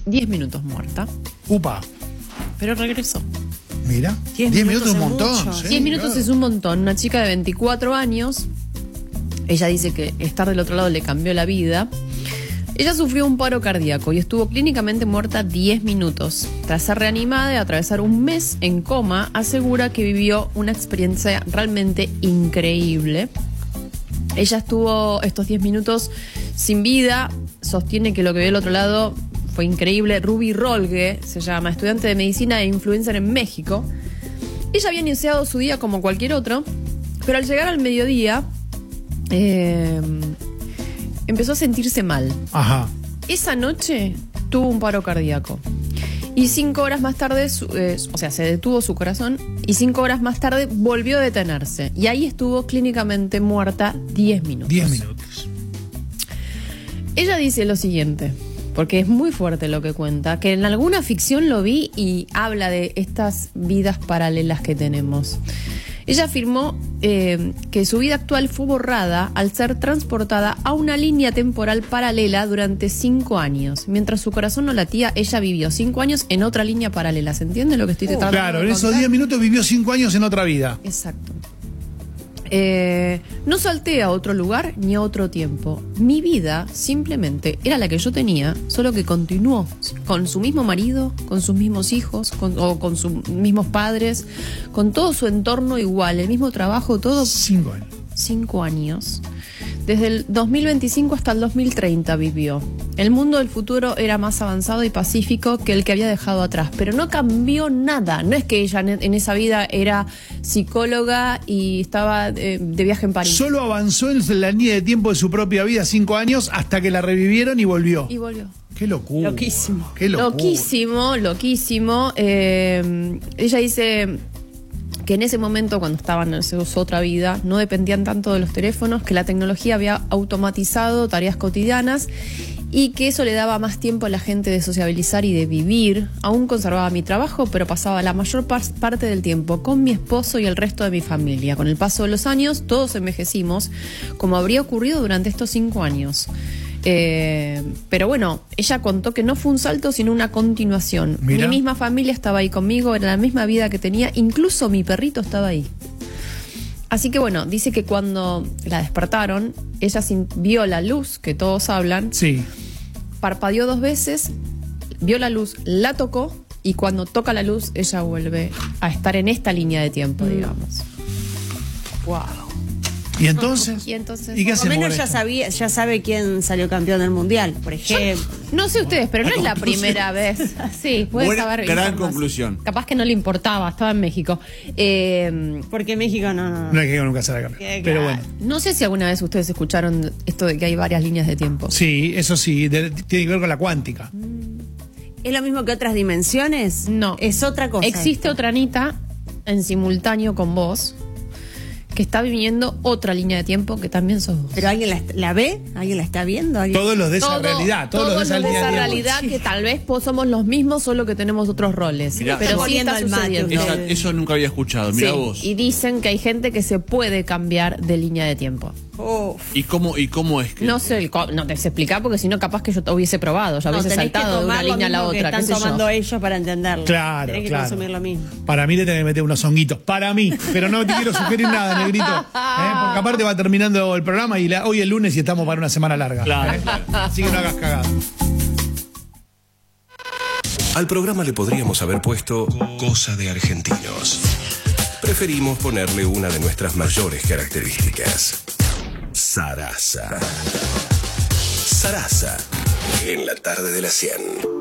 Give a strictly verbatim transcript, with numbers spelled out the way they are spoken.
diez minutos muerta. Upa. Pero regresó. Mira, diez minutos es un montón. Sí, diez minutos claro. Es un montón. Una chica de veinticuatro años. Ella dice que estar del otro lado le cambió la vida. Ella sufrió un paro cardíaco y estuvo clínicamente muerta diez minutos. Tras ser reanimada y atravesar un mes en coma, asegura que vivió una experiencia realmente increíble. Ella estuvo estos diez minutos sin vida. Sostiene que lo que vio del otro lado fue increíble. Ruby Rolgue se llama, estudiante de medicina e influencer en México. Ella había iniciado su día como cualquier otro, pero al llegar al mediodía eh, empezó a sentirse mal. Ajá. Esa noche tuvo un paro cardíaco. Y cinco horas más tarde, eh, o sea, se detuvo su corazón y cinco horas más tarde volvió a detenerse. Y ahí estuvo clínicamente muerta diez minutos. diez minutos. Ella dice lo siguiente, porque es muy fuerte lo que cuenta, que en alguna ficción lo vi y habla de estas vidas paralelas que tenemos. Ella afirmó eh, que su vida actual fue borrada al ser transportada a una línea temporal paralela durante cinco años. Mientras su corazón no latía, ella vivió cinco años en otra línea paralela. ¿Se entiende lo que estoy tratando oh, de Claro, contar? en esos diez minutos vivió cinco años en otra vida. Exacto. Eh, no salté a otro lugar ni a otro tiempo. Mi vida simplemente era la que yo tenía, solo que continuó con su mismo marido, con sus mismos hijos, con, o con sus mismos padres, con todo su entorno igual, el mismo trabajo, todo. Cinco años. Cinco años. Desde el dos mil veinticinco hasta el dos mil treinta vivió. El mundo del futuro era más avanzado y pacífico que el que había dejado atrás, pero no cambió nada. No es que ella en esa vida era psicóloga y estaba de, de viaje en París. Solo avanzó en la línea de tiempo de su propia vida cinco años hasta que la revivieron y volvió. Y volvió. Qué locura. Loquísimo. Qué locura. Loquísimo, loquísimo. Eh, ella dice que en ese momento, cuando estaban en su otra vida, no dependían tanto de los teléfonos, que la tecnología había automatizado tareas cotidianas y que eso le daba más tiempo a la gente de sociabilizar y de vivir. Aún conservaba mi trabajo, pero pasaba la mayor par- parte del tiempo con mi esposo y el resto de mi familia. Con el paso de los años, todos envejecimos, como habría ocurrido durante estos cinco años. Eh, pero bueno, ella contó que no fue un salto, sino una continuación. Mirá. Mi misma familia estaba ahí conmigo, era la misma vida que tenía, incluso mi perrito estaba ahí. Así que bueno, dice que cuando la despertaron, ella sin- vio la luz, que todos hablan, Sí. parpadeó dos veces, vio la luz, la tocó, y cuando toca la luz, ella vuelve a estar en esta línea de tiempo, digamos. Wow. ¿Y entonces? Y entonces, ¿Y qué Por lo hacemos menos con ya esto? sabía, ya sabe quién salió campeón del mundial, por ejemplo. No sé ustedes, pero no es la conclusión. primera vez. Sí, puede Buena- saber. gran información. conclusión. Capaz que no le importaba, estaba en México. Eh, Porque México no, no. No hay que nunca se la cambia. Qué Pero claro. bueno. no sé si alguna vez ustedes escucharon esto de que hay varias líneas de tiempo. Sí, eso sí, de- tiene que ver con la cuántica. ¿Es lo mismo que otras dimensiones? No. Es otra cosa. Existe esto. otra Anita en simultáneo con vos que está viviendo otra línea de tiempo que también sos vos. ¿Pero alguien la, la ve? ¿Alguien la está viendo? ¿Alguien? Todos los de esa Todo- realidad, todos, los de esa, los de línea esa de tiempo. realidad que tal vez pues, somos los mismos, solo que tenemos otros roles. Mirá. Pero sí Poniendo está al mate, sucediendo. ¿no? Esa- eso nunca había escuchado, mirá Sí, vos. y dicen que hay gente que se puede cambiar de línea de tiempo. Uf. ¿Y cómo, y cómo es que...? No sé, el co- no te sé explicar porque si no capaz que yo te hubiese probado, ya No, hubiese tenés que saltado de una tomar lo línea a la mismo que otra, qué están sé tomando yo. ellos para entenderlo. Claro, Tenés que claro. consumir lo mismo. Para mí le tenés que meter unos honguitos. Para mí. Pero no te quiero sugerir nada, negrito. ¿eh? Porque aparte va terminando el programa y la- hoy es lunes y estamos para una semana larga. Claro, ¿eh? claro. Así que no hagas cagada. Al programa le podríamos haber puesto Cosa de Argentinos. Preferimos ponerle una de nuestras mayores características. Sarasa. Sarasa. En la tarde de las cien.